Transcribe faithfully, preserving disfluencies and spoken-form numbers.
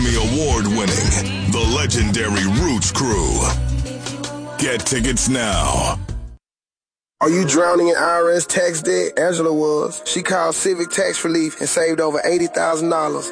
Grammy Award winning, the legendary Roots Crew. Get tickets now. Are you drowning in I R S tax debt? Angela was. She called Civic Tax Relief and saved over eighty thousand dollars.